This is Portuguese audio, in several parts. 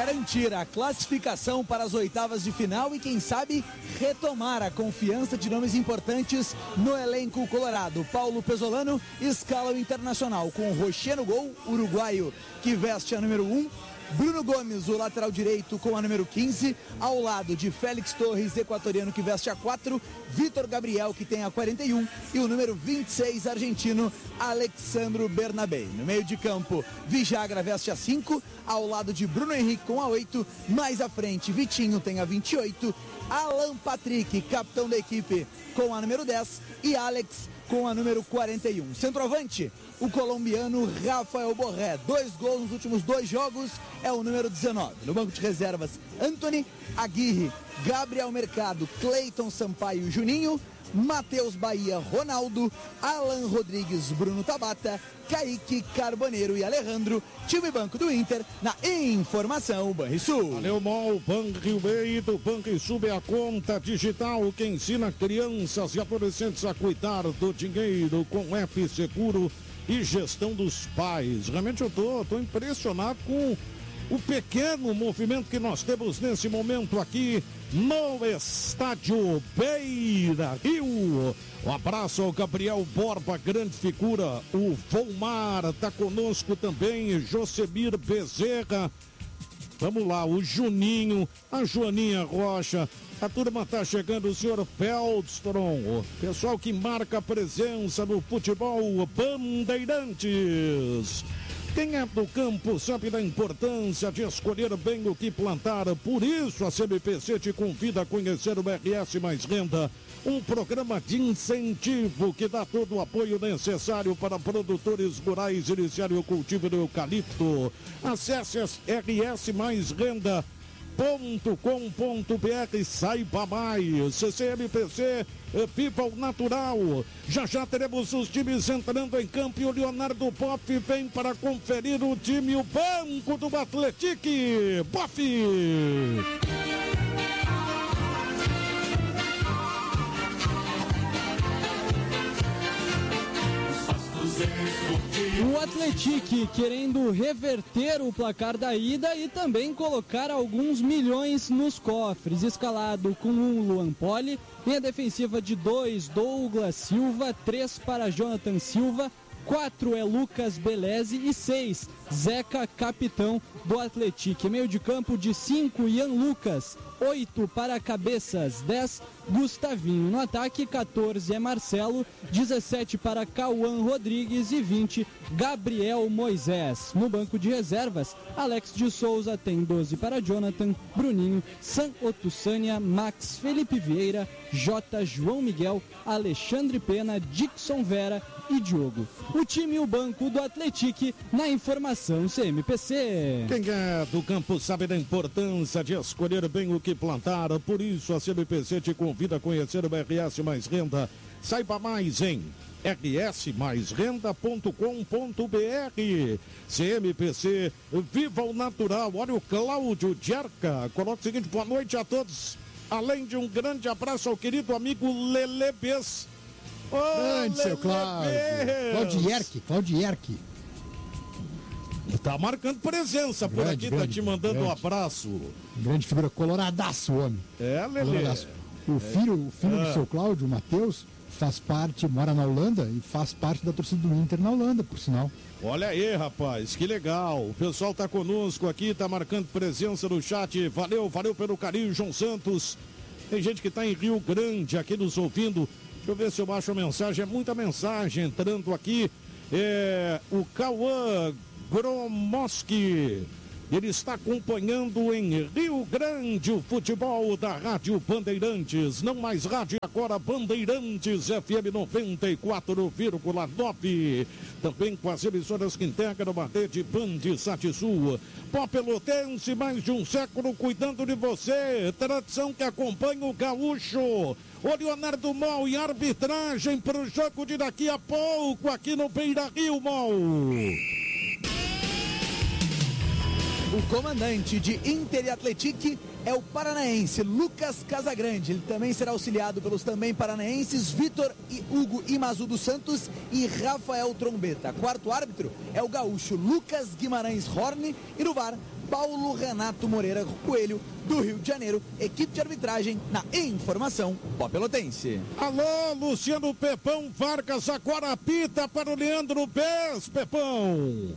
garantir a classificação para as oitavas de final e, quem sabe, retomar a confiança de nomes importantes no elenco colorado. Paulo Pesolano escala o Internacional com o Rocher no gol, uruguaio, que veste a número 1. Bruno Gomes, o lateral direito, com a número 15, ao lado de Félix Torres, equatoriano, que veste a 4, Vitor Gabriel, que tem a 41, e o número 26, argentino, Alexandro Bernabé. No meio de campo, Vijagra veste a 5, ao lado de Bruno Henrique com a 8, mais à frente, Vitinho tem a 28, Alan Patrick, capitão da equipe, com a número 10, e Alex com a número 41. Centroavante, o colombiano Rafael Borré, 2 gols nos últimos 2 jogos, é o número 19. No banco de reservas, Antony, Aguirre, Gabriel Mercado, Cleiton Sampaio e Juninho, Matheus Bahia, Ronaldo, Alan Rodrigues, Bruno Tabata, Kaique, Carboneiro e Alejandro. Time banco do Inter, na informação Banrisul. Valeu, Mol, Banrisul do Banrisul é a conta digital que ensina crianças e adolescentes a cuidar do dinheiro com F Seguro e gestão dos pais. Realmente eu tô impressionado com o pequeno movimento que nós temos nesse momento aqui no estádio Beira Rio. Um abraço ao Gabriel Borba, grande figura. O Volmar está conosco também, Josemir Bezerra. Vamos lá, o Juninho, a Joaninha Rocha. A turma está chegando, o senhor Feldstrom, pessoal que marca presença no futebol Bandeirantes. Quem é do campo sabe da importância de escolher bem o que plantar. Por isso a CMPC te convida a conhecer o RS Mais Renda, um programa de incentivo que dá todo o apoio necessário para produtores rurais iniciarem o cultivo do eucalipto. Acesse rsmaisrenda.com.br, saiba mais. CCMPC, Viva o Natural. Já teremos os times entrando em campo e o Leonardo Boff vem para conferir o time, o banco do Atlético. Boff! O Atlético querendo reverter o placar da ida e também colocar alguns milhões nos cofres. Escalado com um Luan Poli, linha defensiva de 2, Douglas Silva, 3 para Jonathan Silva, 4 é Lucas Beleze e 6, Zeca, capitão do Atlético. Meio de campo de 5, Ian Lucas, 8 para Cabeças, 10, Gustavinho. No ataque, 14 é Marcelo, 17 para Cauã Rodrigues e 20, Gabriel Moisés. No banco de reservas, Alex de Souza tem 12 para Jonathan, Bruninho, San Otussânia, Max, Felipe Vieira, J, João Miguel, Alexandre Pena, Dixon Vera e Diogo. O time e o banco do Atlético na informação CMPC. Quem é do campo sabe da importância de escolher bem o que plantar. Por isso a CMPC te convida a conhecer o RS Mais Renda. Saiba mais em rsmaisrenda.com.br. CMPC, viva o natural. Olha o Cláudio Djerka. Coloca o seguinte: boa noite a todos. Além de um grande abraço ao querido amigo Lele Bess. Grande seu Cláudio. Claudierque. Tá marcando presença por aqui, tá te mandando um abraço. Grande figura, coloradaço, homem. É, Lele. Coloradaço. O filho do seu Cláudio, o Matheus, faz parte, mora na Holanda e faz parte da torcida do Inter na Holanda, por sinal. Olha aí, rapaz, que legal. O pessoal tá conosco aqui, tá marcando presença no chat. Valeu pelo carinho, João Santos. Tem gente que tá em Rio Grande aqui nos ouvindo. Deixa eu ver se eu acho a mensagem. É muita mensagem entrando aqui. O Cauã Gromoski, ele está acompanhando em Rio Grande o futebol da Rádio Bandeirantes. Não mais rádio, agora Bandeirantes FM 94,9. Também com as emissoras que integram a rede Band Satsul. Pó Pelotense, mais de um século cuidando de você. Tradição que acompanha o gaúcho. O Leonardo Mol e arbitragem para o jogo de daqui a pouco aqui no Beira Rio, Mol. O comandante de Inter e Atlético é o paranaense Lucas Casagrande. Ele também será auxiliado pelos também paranaenses Vitor e Hugo Imazu dos Santos e Rafael Trombeta. Quarto árbitro é o gaúcho Lucas Guimarães Horne e no VAR, Paulo Renato Moreira Coelho, do Rio de Janeiro, equipe de arbitragem na informação Popelotense. Alô, Luciano Pepão Vargas, agora apita para o Leandro Pes, Pepão.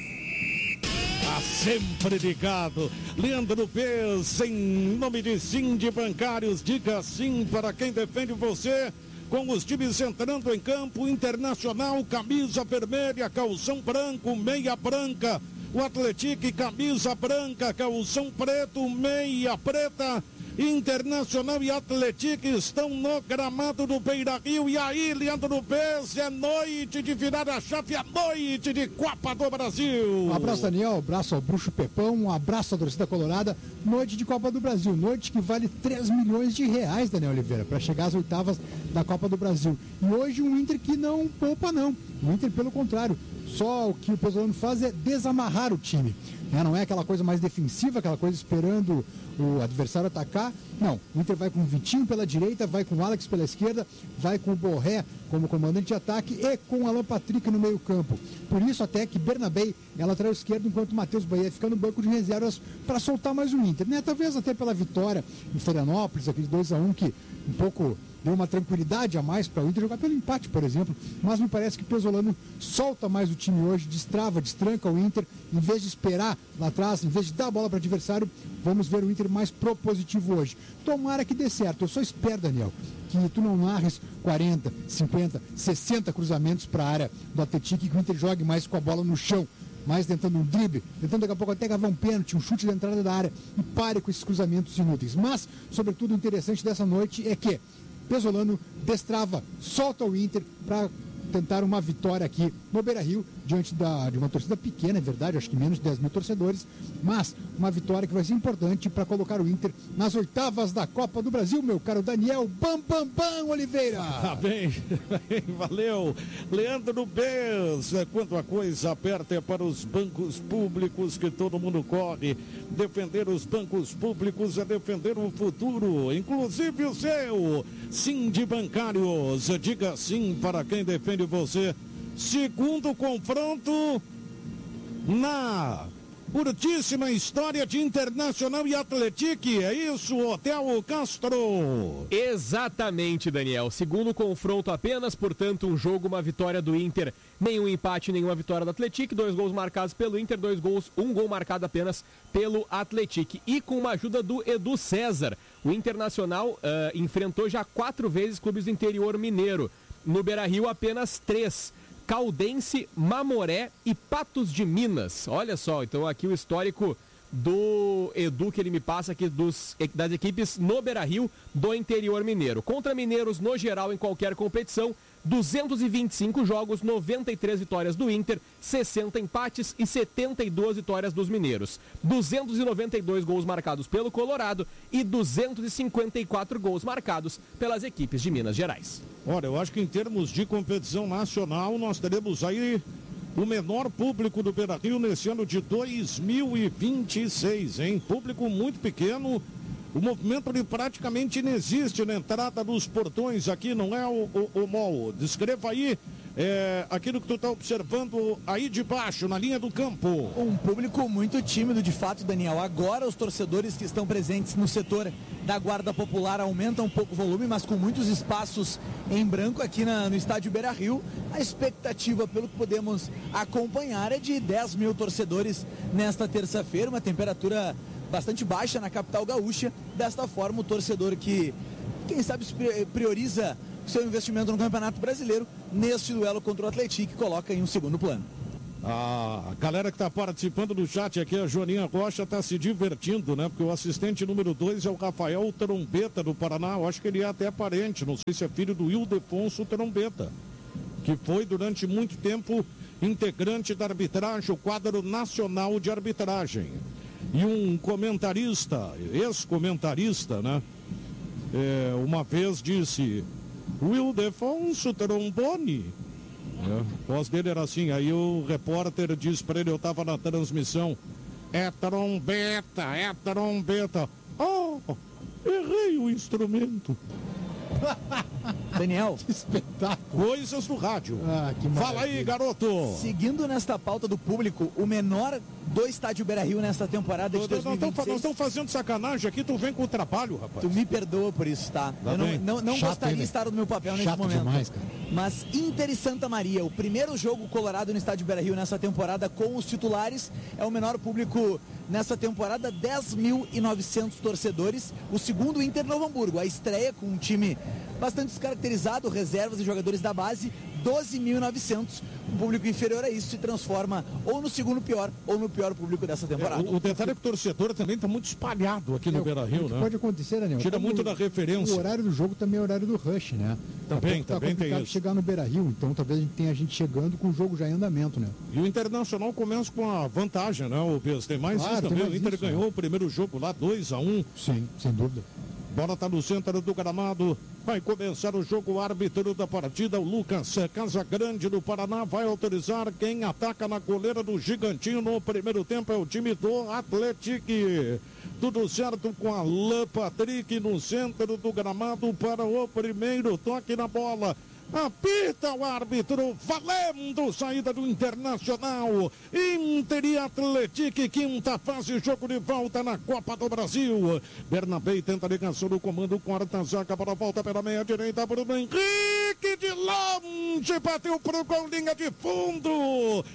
Tá sempre ligado. Leandro Pes, em nome de Sindi Bancários, diga sim para quem defende você. Com os times entrando em campo, Internacional, camisa vermelha, calção branco, meia branca. O Atlético, camisa branca, calção preto, meia preta. Internacional e Atlético estão no gramado do Beira-Rio. E aí, Leandro Pes, é noite de virar a chave, é noite de Copa do Brasil. Um abraço, Daniel, um abraço ao Bruxo Pepão, um abraço à torcida colorada. Noite de Copa do Brasil, noite que vale 3 milhões de reais, Daniel Oliveira, para chegar às oitavas da Copa do Brasil. E hoje um Inter que não poupa, não. O Inter, pelo contrário, só o que o Pesolano faz é desamarrar o time. Não é aquela coisa mais defensiva, aquela coisa esperando o adversário atacar. Não, o Inter vai com o Vitinho pela direita, vai com o Alex pela esquerda, vai com o Borré como comandante de ataque e com o Alan Patrick no meio campo. Por isso até que Bernabé é lateral esquerdo, enquanto o Matheus Bahia fica no banco de reservas para soltar mais o Inter. Né? Talvez até pela vitória em Florianópolis, aquele 2-1 que um pouco deu uma tranquilidade a mais para o Inter jogar pelo empate, por exemplo, mas me parece que o Pesolano solta mais o time hoje, destrava, destranca o Inter, em vez de esperar lá atrás, em vez de dar a bola para o adversário, vamos ver o Inter mais propositivo hoje. Tomara que dê certo, eu só espero, Daniel, que tu não narres 40, 50, 60 cruzamentos para a área do Atlético e que o Inter jogue mais com a bola no chão, mais tentando um drible, tentando daqui a pouco até cavar um pênalti, um chute da entrada da área e pare com esses cruzamentos inúteis. Mas, sobretudo, o interessante dessa noite é que Pesolano destrava, solta o Inter para tentar uma vitória aqui no Beira-Rio, diante de uma torcida pequena, é verdade, acho que menos de 10 mil torcedores, mas uma vitória que vai ser importante para colocar o Inter nas oitavas da Copa do Brasil, meu caro Daniel Bam Bam Bam Oliveira. Tá bem, valeu. Leandro Pes, quando a coisa aperta é para os bancos públicos que todo mundo corre. Defender os bancos públicos é defender o futuro, inclusive o seu. Sindi Bancários, diga sim para quem defende você. Segundo confronto na curtíssima história de Internacional e Atlético, é isso, Hotel Castro? Exatamente, Daniel. Segundo confronto apenas, portanto, um jogo, uma vitória do Inter, nenhum empate, nenhuma vitória do Atlético, 2 gols marcados pelo Inter, 2 gols, 1 gol marcado apenas pelo Atlético. E com uma ajuda do Edu César, o Internacional enfrentou já 4 vezes clubes do interior mineiro. No Beira-Rio, apenas 3. Caldense, Mamoré e Patos de Minas. Olha só, então aqui o histórico do Edu que ele me passa aqui das equipes no Beira-Rio do interior mineiro. Contra mineiros no geral em qualquer competição, 225 jogos, 93 vitórias do Inter, 60 empates e 72 vitórias dos mineiros. 292 gols marcados pelo Colorado e 254 gols marcados pelas equipes de Minas Gerais. Olha, eu acho que em termos de competição nacional, nós teremos aí o menor público do Beira-Rio nesse ano de 2026, hein? Público muito pequeno. O movimento ali praticamente inexiste na entrada dos portões aqui, não é o mall. Descreva aí aquilo que tu está observando aí de baixo, na linha do campo. Um público muito tímido, de fato, Daniel. Agora os torcedores que estão presentes no setor da Guarda Popular aumentam um pouco o volume, mas com muitos espaços em branco aqui no estádio Beira-Rio. A expectativa, pelo que podemos acompanhar, é de 10 mil torcedores nesta terça-feira, uma temperatura bastante baixa na capital gaúcha. Desta forma, o torcedor que, quem sabe, prioriza seu investimento no Campeonato Brasileiro, neste duelo contra o Atlético, coloca em um segundo plano. A galera que está participando do chat aqui, a Joaninha Rocha, está se divertindo, né? Porque o assistente número 2 é o Rafael Trombeta do Paraná. Eu acho que ele é até parente, não sei se é filho do Ildefonso Trombeta, que foi durante muito tempo integrante da arbitragem, o quadro nacional de arbitragem. E um comentarista, ex-comentarista, né? Uma vez disse, Ildefonso Trombone. A voz dele era assim, aí o repórter disse para ele, eu estava na transmissão, é trombeta, é trombeta. Oh, errei o instrumento. Daniel. Que espetáculo. Coisas do rádio. Que Fala aí, garoto. Seguindo nesta pauta do público, o menor do estádio Beira-Rio nesta temporada de 2026... Nós estamos fazendo sacanagem aqui, tu vem com o trabalho, rapaz. Tu me perdoa por isso, tá? Eu não gostaria de estar no meu papel nesse momento. Demais, cara. Mas Inter e Santa Maria, o primeiro jogo colorado no estádio Beira-Rio nessa temporada com os titulares, é o menor público nessa temporada, 10.900 torcedores. O segundo, Inter Novo Hamburgo, a estreia com um time bastante descaracterizado, reservas e jogadores da base, 12.900. Um público inferior a isso se transforma ou no segundo pior ou no pior público dessa temporada. O detalhe é que o torcedor também está muito espalhado aqui no Beira-Rio, né? Pode acontecer, Daniel. Tira muito da referência. O horário do jogo também é o horário do rush, né? Também tem isso. Chegar no Beira-Rio, então talvez a gente tenha gente chegando com o jogo já em andamento, né? E o Internacional começa com a vantagem, né, o Pedro? Tem mais isso também. O Inter ganhou o primeiro jogo lá, 2-1. Sim, sem dúvida. Bola está no centro do gramado. Vai começar o jogo. O árbitro da partida, o Lucas Casagrande do Paraná, vai autorizar. Quem ataca na goleira do Gigantinho no primeiro tempo é o time do Atlético. Tudo certo com Alan Patrick no centro do gramado para o primeiro toque na bola. Apita o árbitro, valendo saída do Internacional. Inter e Atlético, quinta fase, jogo de volta na Copa do Brasil. Bernabé tenta a ligação do comando, corta a zaga para a volta pela meia direita, Bruno Henrique de longe, bateu pro gol, linha de fundo.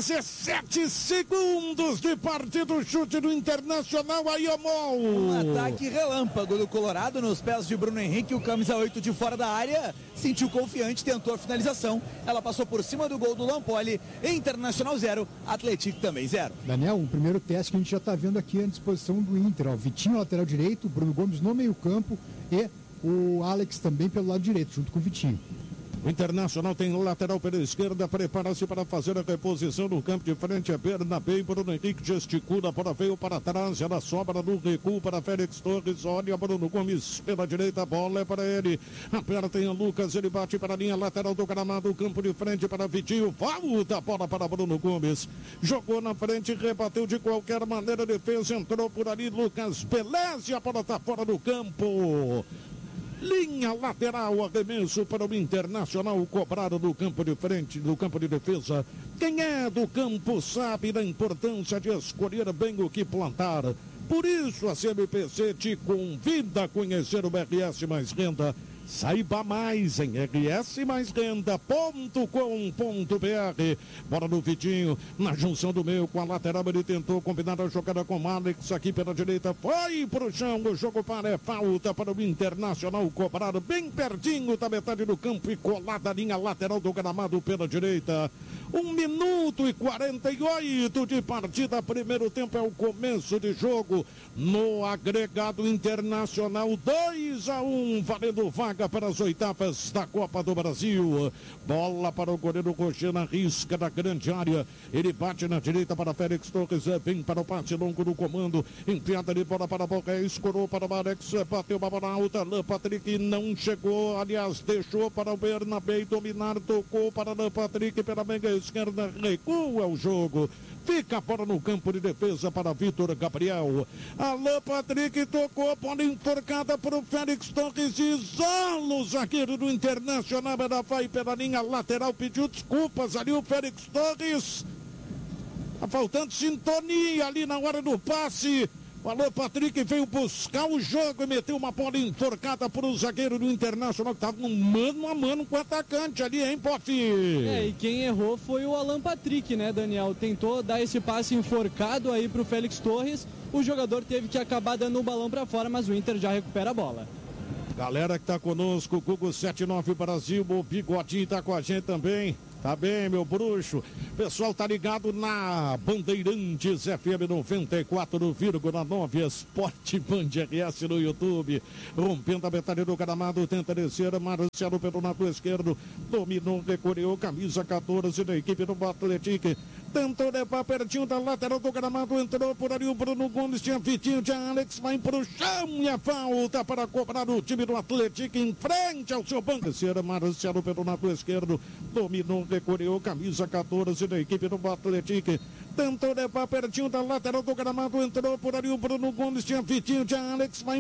17 segundos de partido, chute do Internacional, aí Omol. Um ataque relâmpago do Colorado nos pés de Bruno Henrique, o camisa 8 de fora da área, sentiu confiante, tentou a finalização, ela passou por cima do gol do Lampoli. Internacional 0, Atlético também 0. Daniel, o primeiro teste que a gente já está vendo aqui à disposição do Inter, ó, Vitinho lateral direito, Bruno Gomes no meio campo e o Alex também pelo lado direito, junto com o Vitinho. O Internacional tem lateral pela esquerda, prepara-se para fazer a reposição no campo de frente. É Bernabé, Bruno Henrique gesticula, para veio para trás, ela sobra no recuo para Félix Torres, olha Bruno Gomes pela direita, a bola é para ele, aperta em Lucas, ele bate para a linha lateral do gramado, campo de frente para Vitinho, volta a bola para Bruno Gomes, jogou na frente, rebateu de qualquer maneira, defesa entrou por ali, Lucas, beleza, a bola está fora do campo. Linha lateral, arremesso para o Internacional, cobrado do campo de frente, do campo de defesa. Quem é do campo sabe da importância de escolher bem o que plantar. Por isso a CMPC te convida a conhecer o RS Mais Renda. Saiba mais em rsmaisrenda.com.br. Bola do Vitinho, na junção do meio com a lateral, ele tentou combinar a jogada com o Alex aqui pela direita, foi pro chão, o jogo para falta para o Internacional, cobrado bem pertinho da metade do campo e colada a linha lateral do gramado pela direita. 1 minuto e 48 de partida, primeiro tempo é o começo de jogo no agregado Internacional, 2-1, valendo vaga para as oitavas da Copa do Brasil. Bola para o goleiro Roger na risca da grande área, ele bate na direita para Félix Torres, vem para o passe longo do comando, enfiada de bola para a boca, escorou para o Alex, bateu uma bola alta, Alan Patrick não chegou, aliás, deixou para o Bernabé dominar, tocou para Alan Patrick pela meia esquerda, recua o jogo, fica fora no campo de defesa para Vitor Gabriel. Alan Patrick tocou, bola enforcada para o Félix Torres, isola o zagueiro do Internacional, ela vai pela linha lateral, pediu desculpas ali o Félix Torres, tá faltando sintonia ali na hora do passe. O Alan Patrick veio buscar o jogo e meteu uma bola enforcada para o zagueiro do Internacional, que estava mano a mano com o atacante ali, hein, Poff? E quem errou foi o Alan Patrick, né, Daniel? Tentou dar esse passe enforcado aí para o Félix Torres, o jogador teve que acabar dando o balão para fora, mas o Inter já recupera a bola. Galera que tá conosco, Google 79 Brasil, o Bigodinho tá com a gente também. Tá bem, meu bruxo. Pessoal, tá ligado na Bandeirantes FM 94,9 Esporte Band RS no YouTube. Rompendo a metade do gramado, tenta descer. Marcelo pelo lado esquerdo. Dominou, recolheu, camisa 14 da equipe do Atlético. Tentou levar pertinho da lateral do gramado. Entrou por ali o Bruno Gomes. Tinha Vitinho, tinha Alex. Vai pro chão e a falta para cobrar o time do Atlético em frente ao seu banco. Marcelo pelo lado esquerdo. Dominou, recolheu, camisa 14 da equipe do Atlético. Tentou levar pertinho da lateral do gramado. Entrou por ali o Bruno Gomes. Tinha Vitinho, tinha Alex. Vai